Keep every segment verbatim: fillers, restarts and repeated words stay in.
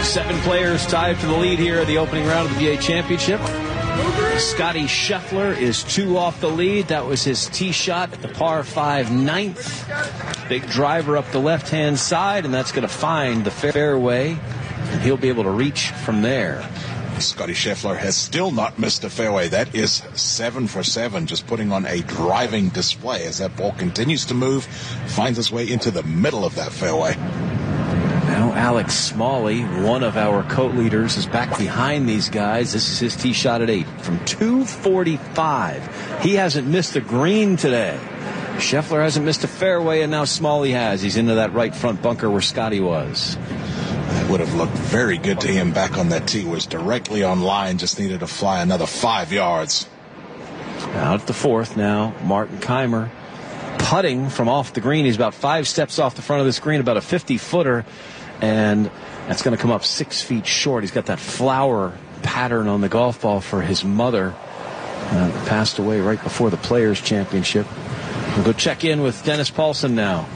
Seven players tied for the lead here at the opening round of the V A Championship. Scotty Scheffler is two off the lead. That was his tee shot at the par five ninth. Big driver up the left-hand side, and that's going to find the fairway, and he'll be able to reach from there. Scotty Scheffler has still not missed a fairway. That is seven for seven, just putting on a driving display as that ball continues to move, finds its way into the middle of that fairway. Now Alex Smalley, one of our co-leaders, is back behind these guys. This is his tee shot at eight from two forty-five. He hasn't missed a green today. Scheffler hasn't missed a fairway, and now Smalley has. He's into that right front bunker where Scotty was. That would have looked very good to him back on that tee. Was directly on line, just needed to fly another five yards. Out at the fourth now, Martin Keimer putting from off the green. He's about five steps off the front of this green, about a fifty-footer, and that's going to come up six feet short. He's got that flower pattern on the golf ball for his mother. Uh, passed away right before the Players' Championship. We'll go check in with Dennis Paulson now.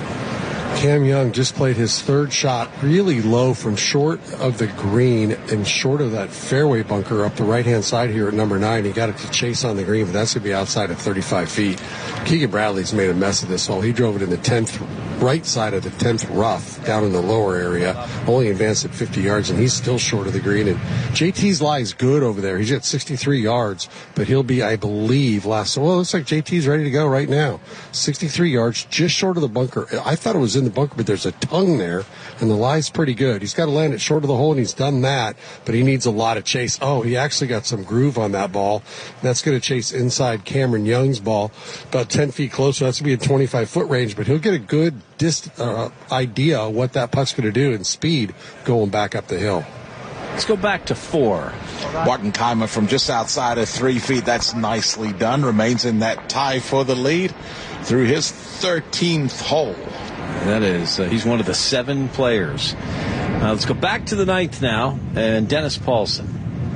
Cam Young just played his third shot really low from short of the green and short of that fairway bunker up the right-hand side here at number nine. He got it to chase on the green, but that's going to be outside of thirty-five feet. Keegan Bradley's made a mess of this hole. He drove it in the tenth, right side of the tenth rough down in the lower area, only advanced at fifty yards, and he's still short of the green. And J T's lie is good over there. He's at sixty-three yards, but he'll be, I believe, last. Well, it looks like J T's ready to go right now. sixty-three yards, just short of the bunker. I thought it was in the bunker, but there's a tongue there, and the lie's pretty good. He's got to land it short of the hole, and he's done that, but he needs a lot of chase. Oh, he actually got some groove on that ball. That's going to chase inside Cameron Young's ball, about ten feet closer. That's going to be a twenty-five foot range, but he'll get a good dist- uh, idea of what that puck's going to do in speed going back up the hill. Let's go back to four. Martin Keimer from just outside of three feet. That's nicely done. Remains in that tie for the lead through his thirteenth hole. That is, uh, he's one of the seven players. Uh, let's go back to the ninth now, and Dennis Paulson.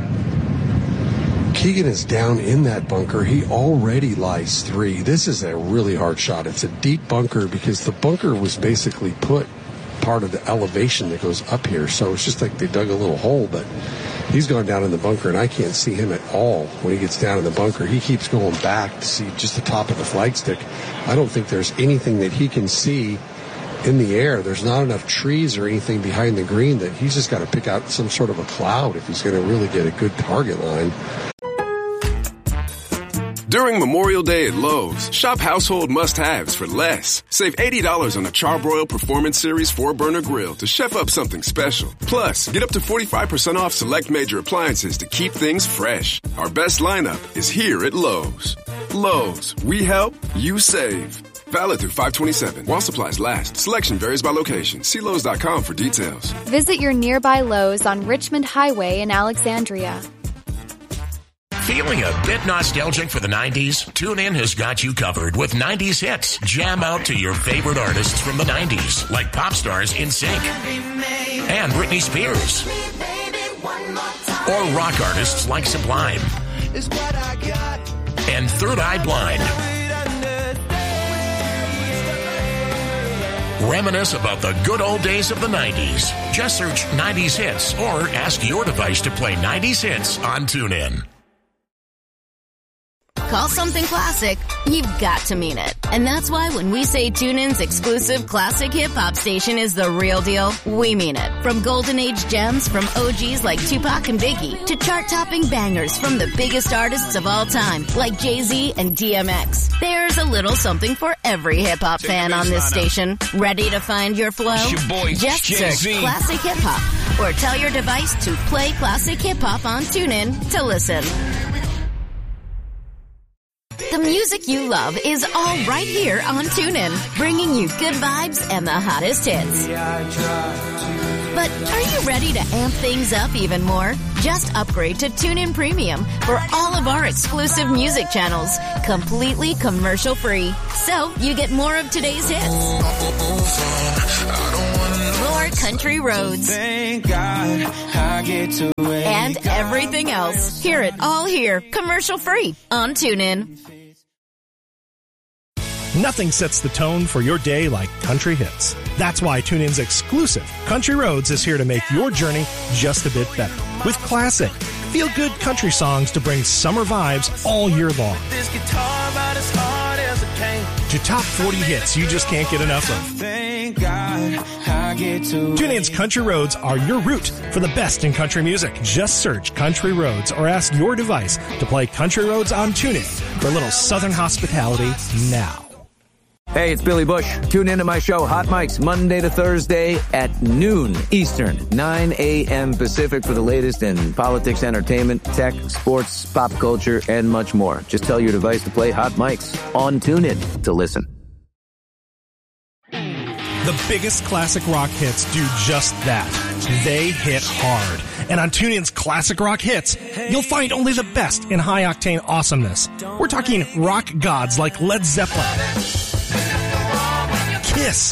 Keegan is down in that bunker. He already lies three. This is a really hard shot. It's a deep bunker because the bunker was basically put part of the elevation that goes up here. So it's just like they dug a little hole, but he's gone down in the bunker, and I can't see him at all when he gets down in the bunker. He keeps going back to see just the top of the flagstick. I don't think there's anything that he can see in the air. There's not enough trees or anything behind the green that he's just got to pick out some sort of a cloud if he's going to really get a good target line. During Memorial Day at Lowe's, shop household must-haves for less. Save eighty dollars on a Charbroil Performance Series four burner grill to chef up something special. Plus, get up to forty-five percent off select major appliances to keep things fresh. Our best lineup is here at Lowe's. Lowe's, we help, you save. Valid through five twenty-seven. While supplies last. Selection varies by location. See Lowe's dot com for details. Visit your nearby Lowe's on Richmond Highway in Alexandria. Feeling a bit nostalgic for the nineties? TuneIn has got you covered with nineties hits. Jam out to your favorite artists from the nineties, like pop stars NSYNC and Britney Spears, or rock artists like Sublime and Third Eye Blind. Reminisce about the good old days of the nineties. Just search nineties hits or ask your device to play nineties hits on TuneIn. Call something classic, you've got to mean it. And that's why when we say TuneIn's exclusive classic hip-hop station is the real deal, we mean it. From golden age gems from O Gs like Tupac and Biggie to chart-topping bangers from the biggest artists of all time like Jay-Z and D M X. There's a little something for every hip-hop fan on this station. Ready to find your flow? Your boy, Just Jay-Z. search Classic Hip-Hop or tell your device to play Classic Hip-Hop on TuneIn to listen. The music you love is all right here on TuneIn, bringing you good vibes and the hottest hits. But are you ready to amp things up even more? Just upgrade to TuneIn Premium for all of our exclusive music channels, completely commercial-free. So you get more of today's hits, more country roads, Thank God I get to and everything else. Hear it all here, commercial-free on TuneIn. Nothing sets the tone for your day like country hits. That's why TuneIn's exclusive Country Roads is here to make your journey just a bit better. With classic, feel-good country songs to bring summer vibes all year long. This guitar about as hard as it can. To top forty hits you just can't get enough of. Thank God I get to. TuneIn's Country Roads are your route for the best in country music. Just search Country Roads or ask your device to play Country Roads on TuneIn for a little Southern hospitality now. Hey, it's Billy Bush. Tune into my show, Hot Mics, Monday to Thursday at noon Eastern, nine a.m. Pacific for the latest in politics, entertainment, tech, sports, pop culture, and much more. Just tell your device to play Hot Mics on TuneIn to listen. The biggest classic rock hits do just that. They hit hard. And on TuneIn's Classic Rock Hits, you'll find only the best in high-octane awesomeness. We're talking rock gods like Led Zeppelin, Kiss,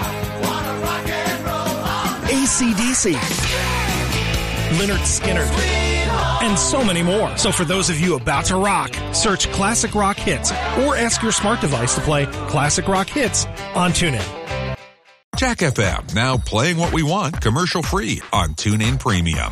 A C D C, Lynyrd Skynyrd, and so many more. So for those of you about to rock, search Classic Rock Hits or ask your smart device to play Classic Rock Hits on TuneIn. Jack F M, now playing what we want commercial-free on TuneIn Premium.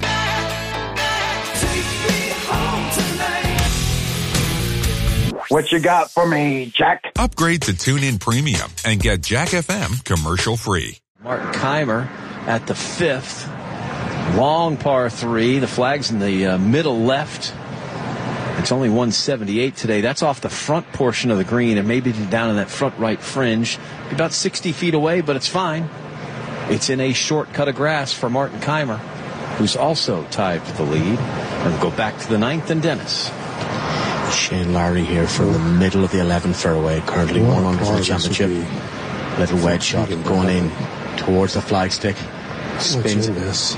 What you got for me, Jack? Upgrade to TuneIn Premium and get Jack F M commercial-free. Martin Keimer at the fifth. Long par three. The flag's in the uh, middle left. It's only one seventy-eight today. That's off the front portion of the green and maybe down in that front right fringe. About sixty feet away, but it's fine. It's in a short cut of grass for Martin Keimer, who's also tied for the lead. And we'll go back to the ninth and Dennis. Shane Lowry here from the middle of the eleventh fairway, currently one under for the championship. Little wedge shot going in towards the flagstick. Spins in this.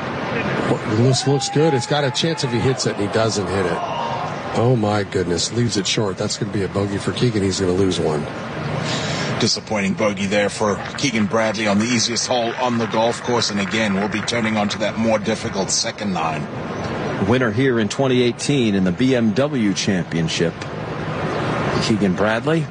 This looks good. It's got a chance if he hits it and he doesn't hit it. Oh my goodness. Leaves it short. That's going to be a bogey for Keegan. He's going to lose one. Disappointing bogey there for Keegan Bradley on the easiest hole on the golf course. And again, we'll be turning onto that more difficult second nine. Winner here in twenty eighteen in the B M W Championship, Keegan Bradley,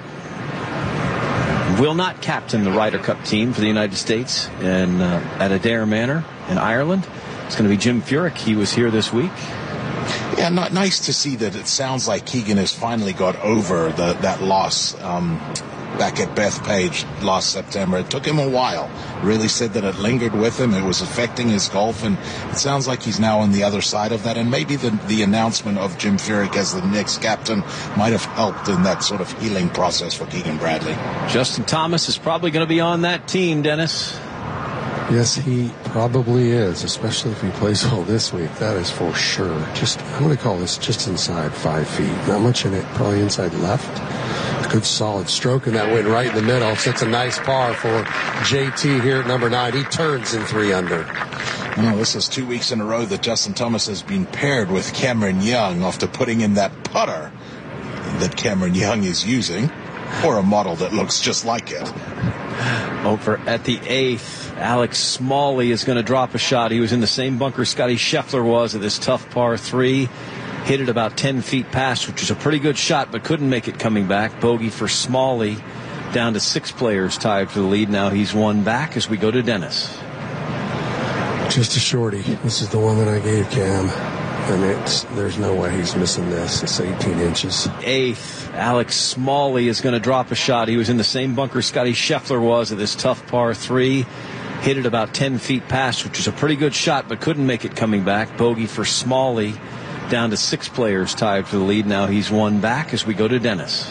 will not captain the Ryder Cup team for the United States in, uh, at Adair Manor in Ireland. It's going to be Jim Furyk. He was here this week. Yeah, not nice to see that. It sounds like Keegan has finally got over the, that loss um, back at Bethpage last September. It took him a while. Really said that it lingered with him. It was affecting his golf, and it sounds like he's now on the other side of that. And maybe the, the announcement of Jim Furyk as the next captain might have helped in that sort of healing process for Keegan Bradley. Justin Thomas is probably going to be on that team, Dennis. Yes, he probably is, especially if he plays well this week. That is for sure. Just, I'm going to call this just inside five feet. Not much in it, probably inside left. Good solid stroke, and that went right in the middle. So it's a nice par for J T here at number nine. He turns in three under. Well, this is two weeks in a row that Justin Thomas has been paired with Cameron Young after putting in that putter that Cameron Young is using, or a model that looks just like it. Over at the eighth, Alex Smalley is going to drop a shot. He was in the same bunker Scotty Scheffler was at this tough par three. Hit it about ten feet past, which was a pretty good shot, but couldn't make it coming back. Bogey for Smalley, down to six players tied for the lead. Now he's one back as we go to Dennis. Just a shorty. This is the one that I gave Cam. And it's, there's no way he's missing this. It's eighteen inches. Eighth, Alex Smalley is going to drop a shot. He was in the same bunker Scotty Scheffler was at this tough par three. Hit it about ten feet past, which was a pretty good shot, but couldn't make it coming back. Bogey for Smalley, down to six players tied for the lead. Now he's one back as we go to Dennis.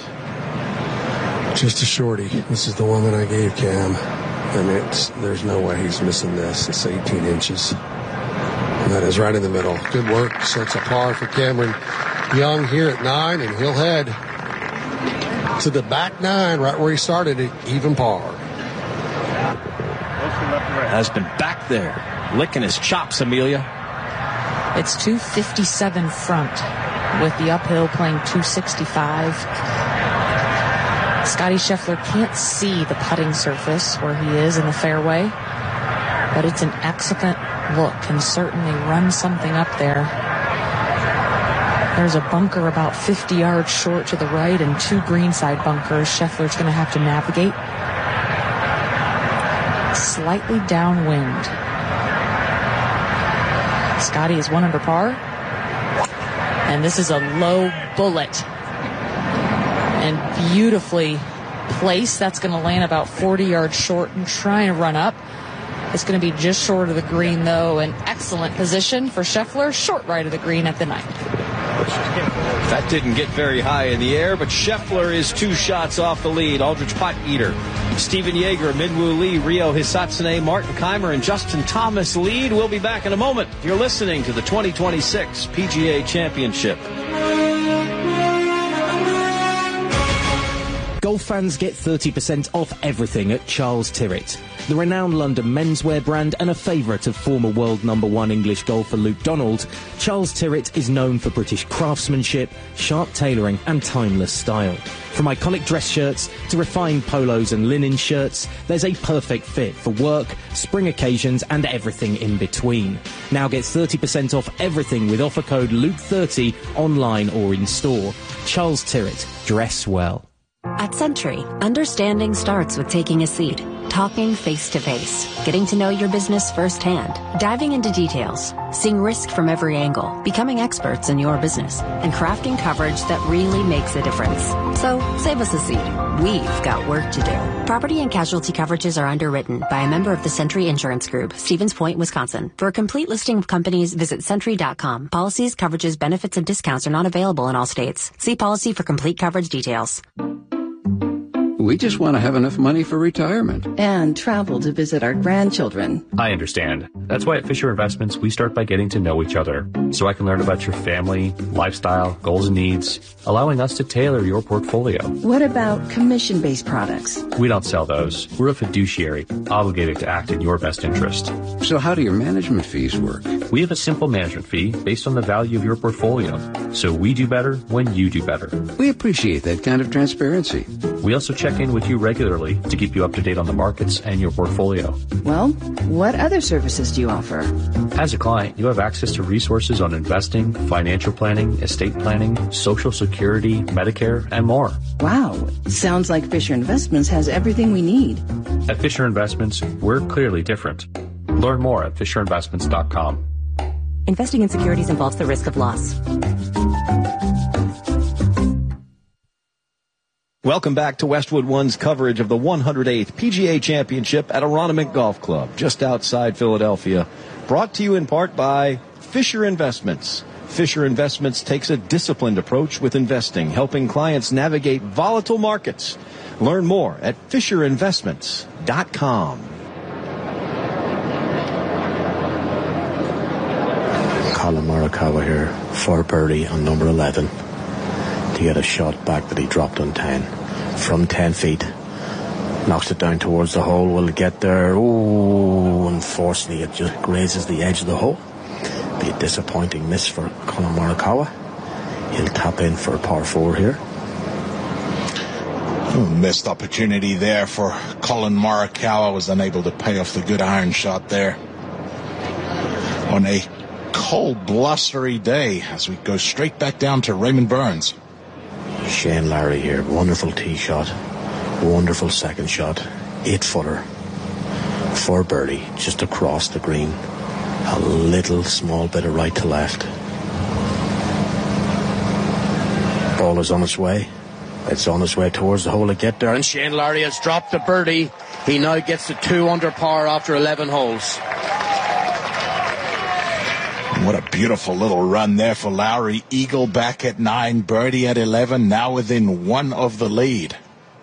Just a shorty. This is the one that I gave Cam. And it's, there's no way he's missing this. It's eighteen inches. And that is right in the middle. Good work. Sets a par for Cameron Young here at nine, and he'll head to the back nine, right where he started it, even par. Has been back there, licking his chops, Amelia. It's two fifty-seven front, with the uphill playing two sixty-five. Scotty Scheffler can't see the putting surface where he is in the fairway, but it's an excellent look and certainly run something up there. There's a bunker about fifty yards short to the right and two greenside bunkers Scheffler's going to have to navigate. Slightly downwind. Scotty is one under par. And this is a low bullet. And beautifully placed. That's going to land about forty yards short and trying to run up. It's going to be just short of the green, though. An excellent position for Scheffler. Short right of the green at the ninth. That didn't get very high in the air, but Scheffler is two shots off the lead. Aldrich Potgieter, Stephen Yeager, Minwoo Lee, Ryo Hisatsune, Martin Kaymer, and Justin Thomas lead. We'll be back in a moment. You're listening to the twenty twenty-six P G A Championship. Golf fans get thirty percent off everything at Charles Tyrwhitt. The renowned London menswear brand and a favourite of former world number one English golfer Luke Donald, Charles Tyrwhitt is known for British craftsmanship, sharp tailoring and timeless style. From iconic dress shirts to refined polos and linen shirts, there's a perfect fit for work, spring occasions and everything in between. Now get thirty percent off everything with offer code Luke thirty online or in store. Charles Tyrwhitt. Dress well. At Century, understanding starts with taking a seat, talking face-to-face, getting to know your business firsthand, diving into details, seeing risk from every angle, becoming experts in your business, and crafting coverage that really makes a difference. So, save us a seat. We've got work to do. Property and casualty coverages are underwritten by a member of the Century Insurance Group, Stevens Point, Wisconsin. For a complete listing of companies, visit century dot com. Policies, coverages, benefits, and discounts are not available in all states. See policy for complete coverage details. We just want to have enough money for retirement. And travel to visit our grandchildren. I understand. That's why at Fisher Investments, we start by getting to know each other, so I can learn about your family, lifestyle, goals and needs, allowing us to tailor your portfolio. What about commission-based products? We don't sell those. We're a fiduciary, obligated to act in your best interest. So how do your management fees work? We have a simple management fee based on the value of your portfolio, so we do better when you do better. We appreciate that kind of transparency. We also check in with you regularly to keep you up to date on the markets and your portfolio. Well, what other services do you offer? As a client, you have access to resources on investing, financial planning, estate planning, Social Security, Medicare, and more. Wow, sounds like Fisher Investments has everything we need. At Fisher Investments, we're clearly different. Learn more at fisher investments dot com. Investing in securities involves the risk of loss. Welcome back to Westwood One's coverage of the one hundred eighth P G A Championship at Aronimink Golf Club, just outside Philadelphia. Brought to you in part by Fisher Investments. Fisher Investments takes a disciplined approach with investing, helping clients navigate volatile markets. Learn more at fisher investments dot com. Colin Morikawa here for birdie on number eleven. To get a shot back that he dropped on ten. From ten feet. Knocks it down towards the hole. Will it get there? Oh, unfortunately, it just grazes the edge of the hole. Be a disappointing miss for Colin Morikawa. He'll tap in for a par four here. Oh, missed opportunity there for Colin Morikawa. Was unable to pay off the good iron shot there. On a cold, blustery day as we go straight back down to Raymond Burns. Shane Lowry here. Wonderful tee shot. Wonderful second shot. Eight footer for birdie just across the green. A little small bit of right to left. Ball is on its way. It's on its way towards the hole to get there. And Shane Lowry has dropped the birdie. He now gets to two under par after eleven holes. What a beautiful little run there for Lowry. Eagle back at nine, birdie at eleven, now within one of the lead.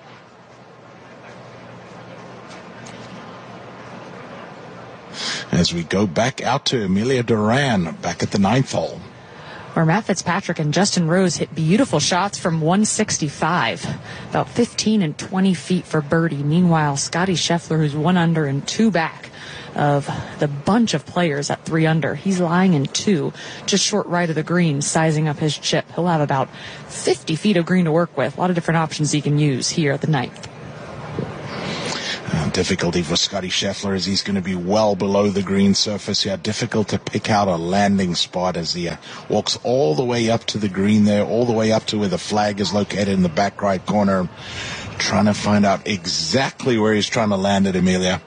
As we go back out to Amelia Duran, back at the ninth hole. Where Matt Fitzpatrick and Justin Rose hit beautiful shots from one sixty-five, about fifteen and twenty feet for birdie. Meanwhile, Scotty Scheffler, who's one under and two back of the bunch of players at three under. He's lying in two, just short right of the green, sizing up his chip. He'll have about fifty feet of green to work with. A lot of different options he can use here at the ninth. difficulty for Scotty Scheffler as he's going to be well below the green surface here. Difficult to pick out a landing spot as he uh, walks all the way up to the green there, all the way up to where the flag is located in the back right corner. Trying to find out exactly where he's trying to land it, Amelia.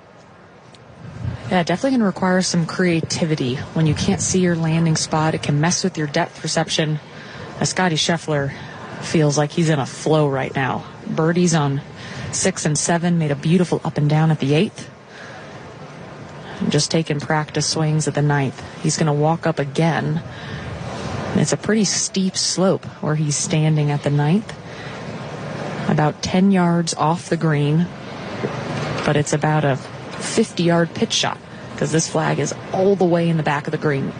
Yeah, definitely going to require some creativity. When you can't see your landing spot, it can mess with your depth perception. As Scotty Scheffler feels like he's in a flow right now. Birdies on six and seven, made a beautiful up and down at the eighth. Just taking practice swings at the ninth. He's going to walk up again. It's a pretty steep slope where he's standing at the ninth. About ten yards off the green, but it's about a fifty-yard pitch shot because this flag is all the way in the back of the green.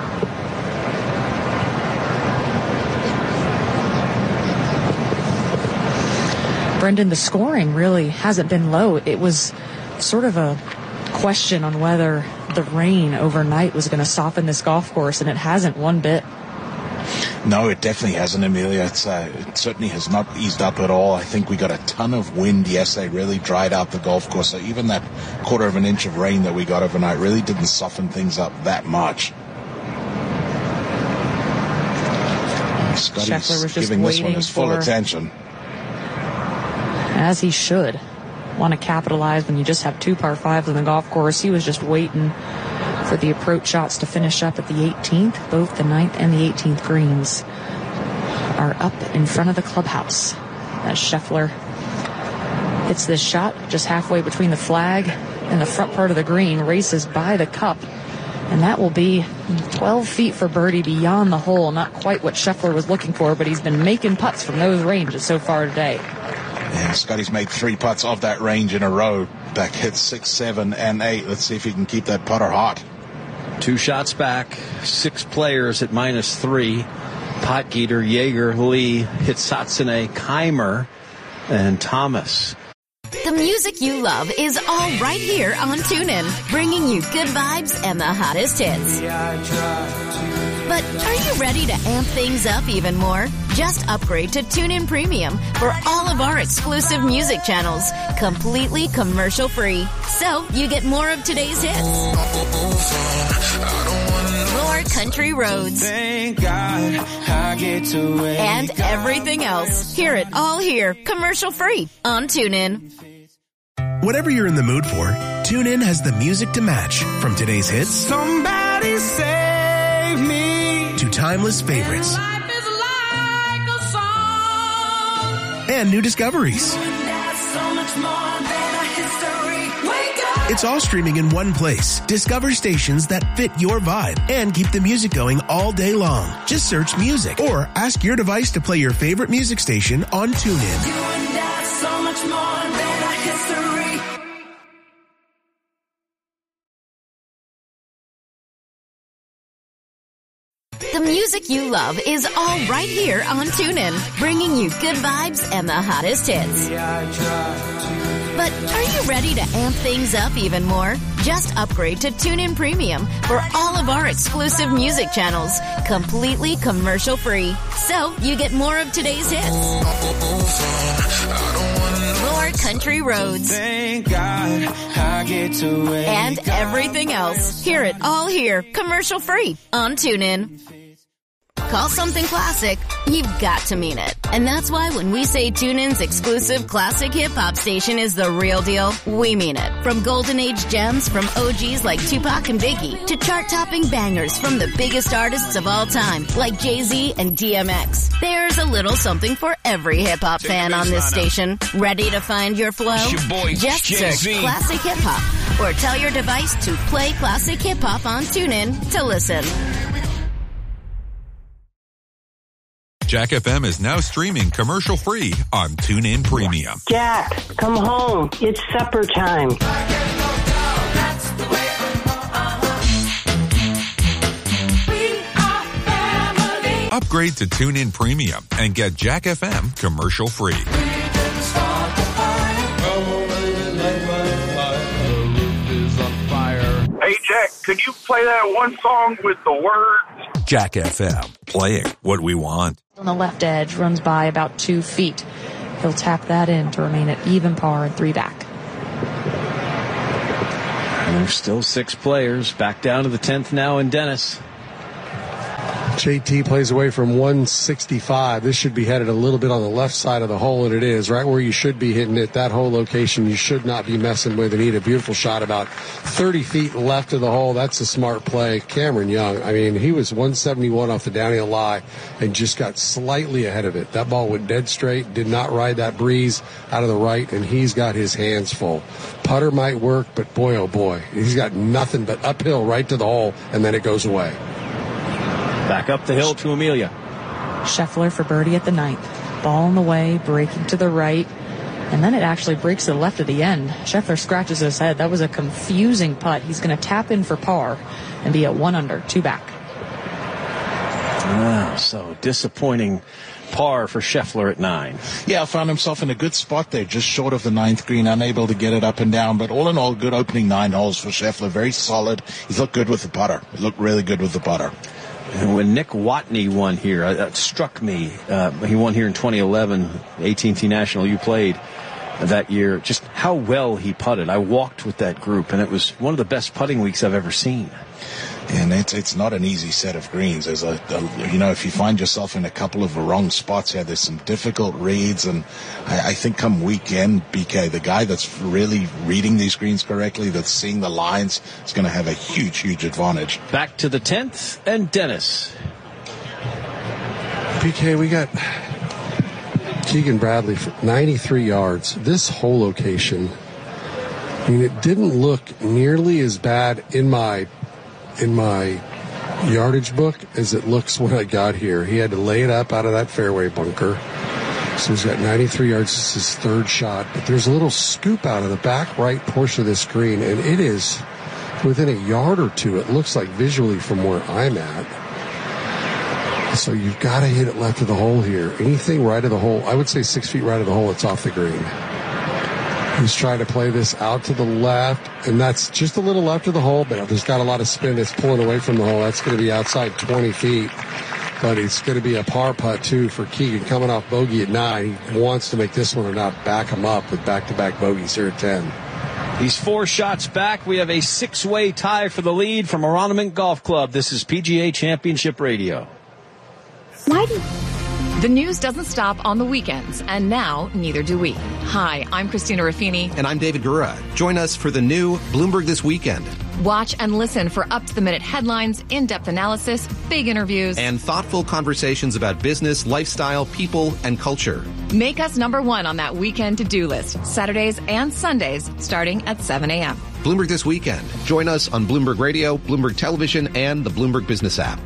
Brendan, the scoring really hasn't been low. It was sort of a question on whether the rain overnight was going to soften this golf course, and it hasn't one bit. No, it definitely hasn't, Amelia. It's, uh, it certainly has not eased up at all. I think we got a ton of wind yesterday, really dried out the golf course. So even that quarter of an inch of rain that we got overnight really didn't soften things up that much. Scotty's giving this one his full attention. As he should. Want to capitalize when you just have two par fives on the golf course. He was just waiting for the approach shots to finish up at the eighteenth. Both the ninth and the eighteenth greens are up in front of the clubhouse. As Scheffler hits this shot just halfway between the flag and the front part of the green, races by the cup, and that will be twelve feet for birdie beyond the hole. Not quite what Scheffler was looking for, but he's been making putts from those ranges so far today. Yeah, Scotty's made three putts off that range in a row. Back hit six, seven, and eight. Let's see if he can keep that putter hot. Two shots back, six players at minus three. Potgieter, Jaeger, Lee, Hitsatsune, Keimer, and Thomas. The music you love is all right here on TuneIn, bringing you good vibes and the hottest hits. But are you ready to amp things up even more? Just upgrade to TuneIn Premium for all of our exclusive music channels, completely commercial-free. So you get more of today's hits, more country roads, Thank God I get to wake and everything else. Hear it all here, commercial-free on TuneIn. Whatever you're in the mood for, TuneIn has the music to match. From today's hits, Somebody save me, to timeless favorites, life is like a song, and new discoveries. that's so much more than a history. Wake up. It's all streaming in one place. Discover stations that fit your vibe and keep the music going all day long. Just search music or ask your device to play your favorite music station on TuneIn. You and I, so much more than a history. The music you love is all right here on TuneIn, bringing you good vibes and the hottest hits. But are you ready to amp things up even more? Just upgrade to TuneIn Premium for all of our exclusive music channels, completely commercial-free. So you get more of today's hits, more country roads, Thank God I get to wake and everything else. Hear it all here, commercial-free on TuneIn. Call something classic, you've got to mean it. And that's why when we say TuneIn's exclusive classic hip-hop station is the real deal, we mean it. From golden age gems from O Gs like Tupac and Biggie, to chart-topping bangers from the biggest artists of all time, like Jay-Z and D M X. There's a little something for every hip-hop fan on this station. Ready to find your flow? It's your boy, Just search Jay-Z. Classic Hip-Hop, or tell your device to play Classic Hip-Hop on TuneIn to listen. Jack F M is now streaming commercial-free on TuneIn Premium. Jack, come home. It's supper time. Upgrade to TuneIn Premium and get Jack F M commercial-free. Hey, Jack, could you play that one song with the words? Jack F M, playing what we want. On the left edge, runs by about two feet. He'll tap that in to remain at even par and three back. And there's still six players. Back down to the tenth now in Dennis. J T plays away from one sixty-five. This should be headed a little bit on the left side of the hole, and it is right where you should be hitting it. That hole location you should not be messing with. And need a beautiful shot about thirty feet left of the hole. That's a smart play. Cameron Young, I mean, he was one seventy-one off the downhill lie and just got slightly ahead of it. That ball went dead straight, did not ride that breeze out of the right, and he's got his hands full. Putter might work, but boy, oh boy, he's got nothing but uphill right to the hole, and then it goes away. Back up the hill to Amelia. Scheffler for birdie at the ninth. Ball in the way, breaking to the right, and then it actually breaks to the left of the end. Scheffler scratches his head. That was a confusing putt. He's going to tap in for par and be at one under, two back. Wow, so disappointing par for Scheffler at nine. Yeah, found himself in a good spot there, just short of the ninth green, unable to get it up and down. But all in all, good opening nine holes for Scheffler. Very solid. He looked good with the putter. He looked really good with the putter. And when Nick Watney won here, uh, that struck me. Uh, he won here in twenty eleven, A T and T National. You played that year. Just how well he putted. I walked with that group, and it was one of the best putting weeks I've ever seen. And it's it's not an easy set of greens. There's a, a you know, if you find yourself in a couple of the wrong spots here, there's some difficult reads. And I, I think come weekend, B K, the guy that's really reading these greens correctly, that's seeing the lines, is going to have a huge, huge advantage. Back to the tenth and Dennis. B K, we got Keegan Bradley for ninety-three yards. This hole location, I mean, it didn't look nearly as bad in my in my yardage book as it looks when I got here. He had to lay it up out of that fairway bunker. So he's got ninety-three yards. This is his third shot. But there's a little scoop out of the back right portion of this green, and it is within a yard or two, it looks like visually from where I'm at. So you've got to hit it left of the hole here. Anything right of the hole, I would say six feet right of the hole, it's off the green. He's trying to play this out to the left, and that's just a little left of the hole, but there's got a lot of spin that's pulling away from the hole. That's going to be outside twenty feet, but it's going to be a par putt, too, for Keegan coming off bogey at nine. He wants to make this one or not back him up with back-to-back bogeys here at ten. He's four shots back. We have a six-way tie for the lead from Aronimink Golf Club. This is P G A Championship Radio. Why do... The news doesn't stop on the weekends, and now neither do we. Hi, I'm Christina Raffini. And I'm David Gura. Join us for the new Bloomberg This Weekend. Watch and listen for up-to-the-minute headlines, in-depth analysis, big interviews, and thoughtful conversations about business, lifestyle, people, and culture. Make us number one on that weekend to-do list, Saturdays and Sundays, starting at seven a.m. Bloomberg This Weekend. Join us on Bloomberg Radio, Bloomberg Television, and the Bloomberg Business app.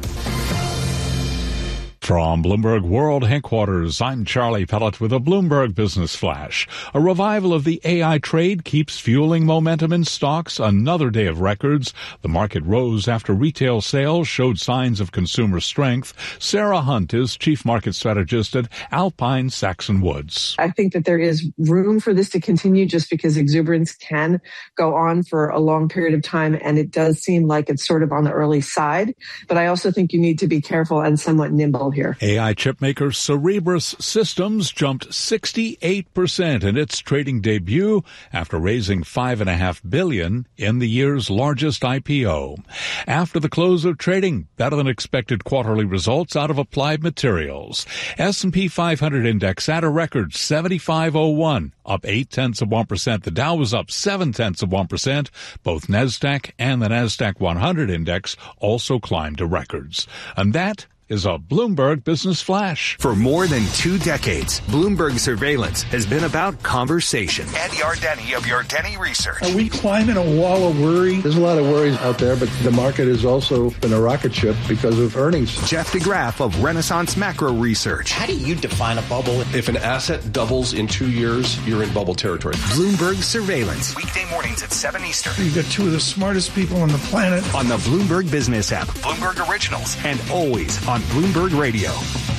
From Bloomberg World Headquarters, I'm Charlie Pellet with a Bloomberg Business Flash. A revival of the A I trade keeps fueling momentum in stocks. Another day of records. The market rose after retail sales showed signs of consumer strength. Sarah Hunt is Chief Market Strategist at Alpine Saxon Woods. I think that there is room for this to continue just because exuberance can go on for a long period of time, and it does seem like it's sort of on the early side. But I also think you need to be careful and somewhat nimble here. A I chipmaker Cerebras Systems jumped sixty-eight percent in its trading debut after raising five point five billion dollars in the year's largest I P O. After the close of trading, better than expected quarterly results out of Applied Materials. S and P five hundred index at a record seventy-five oh one, up eight tenths of one percent. The Dow was up seven tenths of one percent. Both NASDAQ and the NASDAQ one hundred index also climbed to records. And that is a Bloomberg Business Flash. For more than two decades, Bloomberg Surveillance has been about conversation. Ed Yardeni of Yardeni Research. Are we climbing a wall of worry? There's a lot of worries out there, but the market has also been a rocket ship because of earnings. Jeff DeGraff of Renaissance Macro Research. How do you define a bubble? If an asset doubles in two years, you're in bubble territory. Bloomberg Surveillance. Weekday mornings at seven Eastern. You've got two of the smartest people on the planet. On the Bloomberg Business app. Bloomberg Originals. And always on Bloomberg Radio.